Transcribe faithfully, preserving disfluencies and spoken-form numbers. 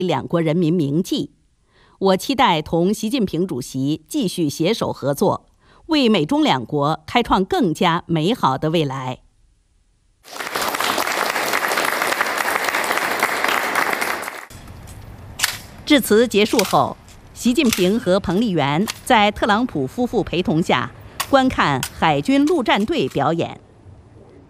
两国人民铭记。我期待同习近平主席继续携手合作，为美中两国开创更加美好的未来。致辞结束后，习近平和彭丽媛在特朗普夫妇陪同下观看海军陆战队表演。